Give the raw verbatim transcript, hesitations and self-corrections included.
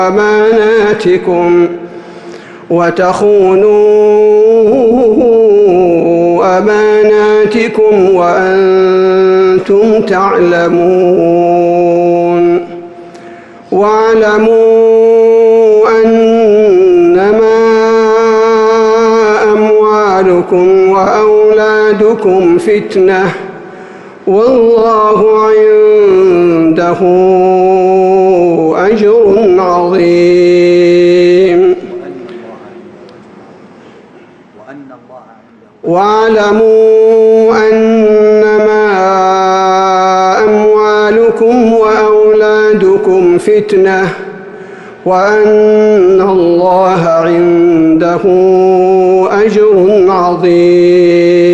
أماناتكم وتخونوا أماناتكم وأنتم تعلمون واعلموا أنما أموالكم وأولادكم فتنة والله عنده أجر عظيم واعلموا أنما أموالكم وأولادكم فتنة وأن الله عنده أجر عظيم.